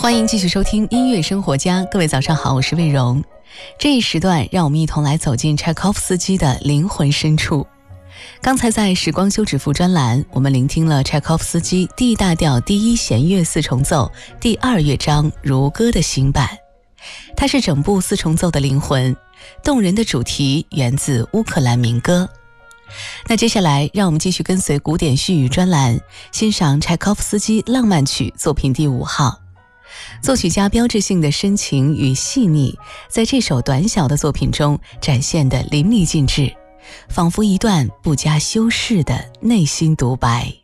欢迎继续收听音乐生活家，各位早上好，我是魏荣。这一时段让我们一同来走进柴可夫斯基的灵魂深处。刚才在时光休止符专栏，我们聆听了柴可夫斯基 D 大调第一弦乐四重奏第二乐章如歌的新版，它是整部四重奏的灵魂，动人的主题源自乌克兰民歌。那接下来让我们继续跟随古典序语专栏，欣赏柴可夫斯基浪漫曲作品第5号。作曲家标志性的深情与细腻，在这首短小的作品中展现得淋漓尽致，仿佛一段不加修饰的内心独白。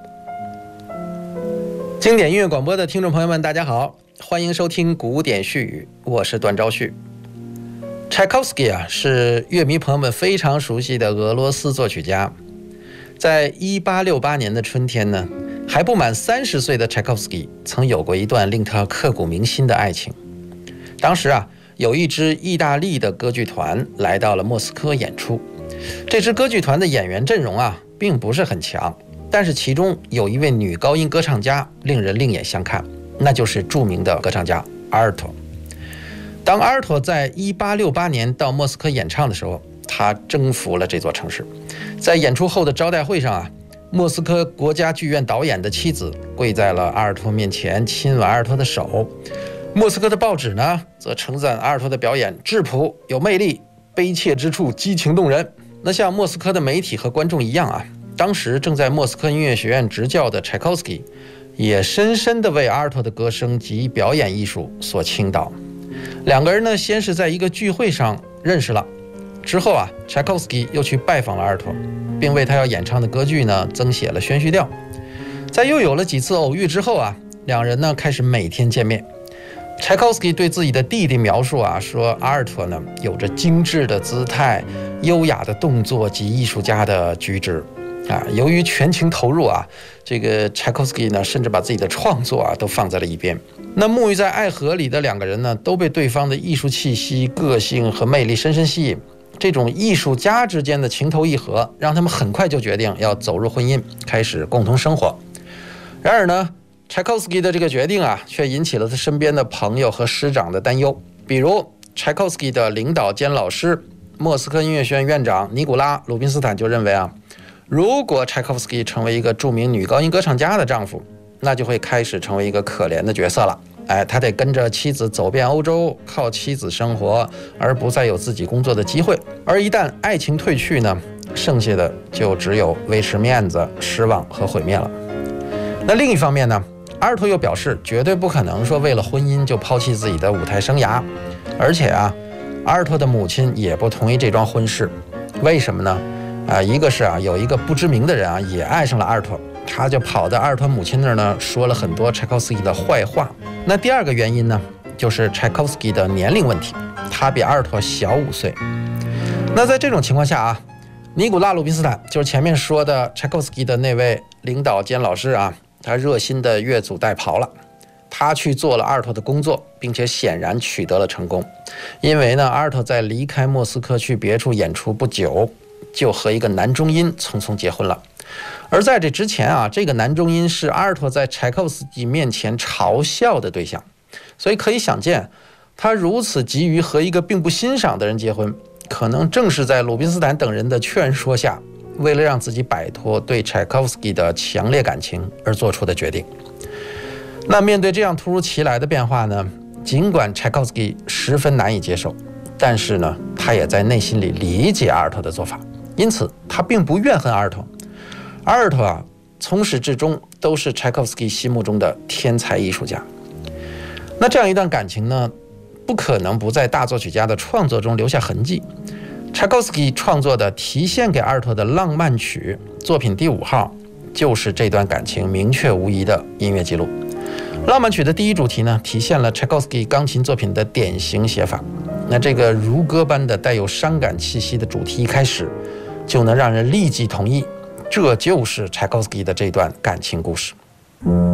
经典音乐广播的听众朋友们，大家好，欢迎收听古典序语，我是段昭旭。柴可夫斯基是乐迷朋友们非常熟悉的俄罗斯作曲家。在1868年的春天呢，还不满30岁的柴可夫斯基曾有过一段令他刻骨铭心的爱情。当时有一支意大利的歌剧团来到了莫斯科演出。这支歌剧团的演员阵容并不是很强，但是其中有一位女高音歌唱家令人另眼相看，那就是著名的歌唱家阿尔托。当阿尔托在1868年到莫斯科演唱的时候，他征服了这座城市。在演出后的招待会上莫斯科国家剧院导演的妻子跪在了阿尔托面前，亲吻阿尔托的手。莫斯科的报纸呢，则称赞阿尔托的表演质朴有魅力，悲切之处激情动人。那像莫斯科的媒体和观众一样当时正在莫斯科音乐学院执教的柴可夫斯基也深深地为阿尔托的歌声及表演艺术所倾倒。两个人呢，先是在一个聚会上认识了，之后柴可夫斯基又去拜访了阿尔托，并为他要演唱的歌剧呢增写了宣叙调。在又有了几次偶遇之后两人呢开始每天见面。柴可夫斯基对自己的弟弟描述说阿尔托呢有着精致的姿态、优雅的动作及艺术家的举止由于全情投入这个柴可夫斯基呢甚至把自己的创作都放在了一边。那沐浴在爱河里的两个人呢，都被对方的艺术气息、个性和魅力深深吸引。这种艺术家之间的情投意合，让他们很快就决定要走入婚姻，开始共同生活。然而呢，柴可夫斯基的这个决定却引起了他身边的朋友和师长的担忧。比如柴可夫斯基的领导兼老师，莫斯科音乐学院院长尼古拉·鲁宾斯坦就认为如果柴可夫斯基成为一个著名女高音歌唱家的丈夫，那就会开始成为一个可怜的角色了。他得跟着妻子走遍欧洲，靠妻子生活，而不再有自己工作的机会。而一旦爱情褪去呢，剩下的就只有维持面子、失望和毁灭了。那另一方面呢，阿尔托又表示绝对不可能说为了婚姻就抛弃自己的舞台生涯，而且阿尔托的母亲也不同意这桩婚事。为什么呢？一个是有一个不知名的人也爱上了阿尔托，他就跑到阿尔托母亲那儿呢，说了很多柴可夫斯基的坏话。那第二个原因呢，就是柴可夫斯基的年龄问题，他比阿尔托小5岁。那在这种情况下尼古拉·鲁宾斯坦就是前面说的柴可夫斯基的那位领导兼老师他热心的越俎代庖了，他去做了阿尔托的工作，并且显然取得了成功。因为呢，阿尔托在离开莫斯科去别处演出不久，就和一个男中音匆匆结婚了。而在这之前这个男中音是阿尔托在柴可夫斯基面前嘲笑的对象，所以可以想见，他如此急于和一个并不欣赏的人结婚，可能正是在鲁宾斯坦等人的劝说下，为了让自己摆脱对柴可夫斯基的强烈感情而做出的决定。那面对这样突如其来的变化呢，尽管柴可夫斯基十分难以接受，但是呢，他也在内心里理解阿尔托的做法，因此他并不怨恨阿尔托。阿尔托从始至终都是柴可夫斯基心目中的天才艺术家。那这样一段感情呢，不可能不在大作曲家的创作中留下痕迹。柴可夫斯基创作的题献给阿尔托的浪漫曲作品第5号，就是这段感情明确无疑的音乐记录。浪漫曲的第一主题呢，体现了柴可夫斯基钢琴作品的典型写法。那这个如歌般的带有伤感气息的主题一开始，就能让人立即同意，这就是柴可夫斯基的这段感情故事。